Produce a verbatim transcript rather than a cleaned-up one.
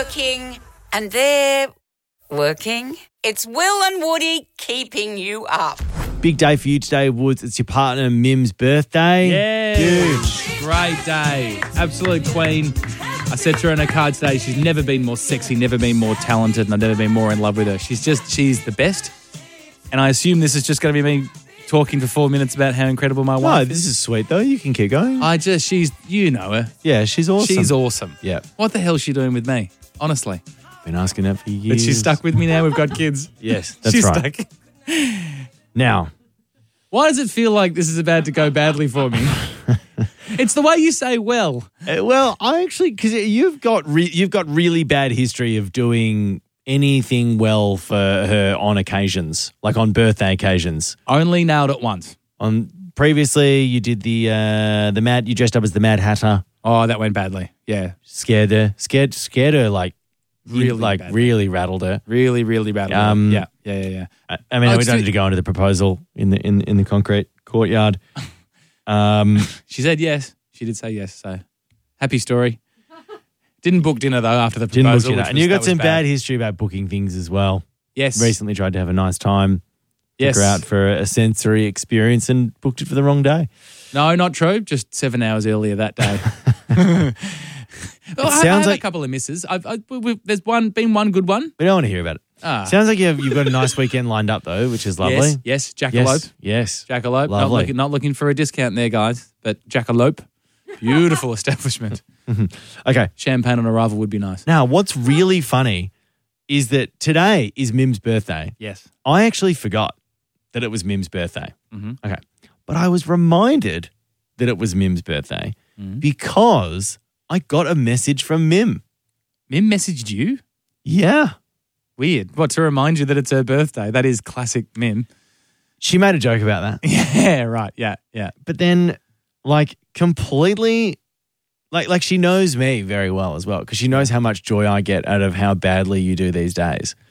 working, and they're working. It's Will and Woody keeping you up. Big day for you today, Woods. It's your partner Mim's birthday. Yeah. Huge. Great day. Absolute queen. I said to her on her card today, she's never been more sexy, never been more talented, and I've never been more in love with her. She's just, she's the best. And I assume this is just going to be me talking for four minutes about how incredible my No, wife this is. is sweet, though. You can keep going. I just, she's, you know her. yeah, she's awesome. She's awesome. Yeah. What the hell is she doing with me? Honestly. Been asking that for years. But she's stuck with me now. We've got kids. Yes, that's she's right. stuck. Now, Why does it feel like this is about to go badly for me? It's the way you say well. uh, well, I actually, because you've got re- you've got really bad history of doing anything well for her on occasions, like on birthday occasions. Only nailed it once. On previously, you did the uh, the mad. You dressed up as the Mad Hatter. Oh, that went badly. Yeah. Scared her. Scared scared her. Like Really like badly. really rattled her. Really, really badly. Um, yeah, yeah, yeah, yeah. I, I mean, Oh, we don't it's- need to go into the proposal in the in in the concrete courtyard. Um, She said yes. She did say yes, so happy story. Didn't book dinner, though, after the didn't book proposal. dinner. which And was- you that got was some bad. bad history about booking things as well. Yes. Recently tried to have a nice time. Yes. Took her out for a sensory experience and booked it for the wrong day. No, not true. Just seven hours earlier that day. oh, I, I sounds had like- a couple of misses. I've, I, we- we've, there's one been one good one. We don't want to hear about it. Ah. Sounds like you've, you've got a nice weekend lined up, though, which is lovely. Yes, yes, jackalope. Yes. yes. Jackalope. Not Lovely. looking, not looking for a discount there, guys, but jackalope. Beautiful establishment. Okay. Champagne on arrival would be nice. Now, what's really funny is that today is Mim's birthday. Yes. I actually forgot that it was Mim's birthday. Mm-hmm. Okay. But I was reminded that it was Mim's birthday Mm-hmm. because I got a message from Mim. Mim messaged you? Yeah. Weird. What, to remind you that it's her birthday? That is classic Mim. She made a joke about that. Yeah, right. Yeah, yeah. But then, like, completely, like, like she knows me very well as well because she knows how much joy I get out of how badly you do these days.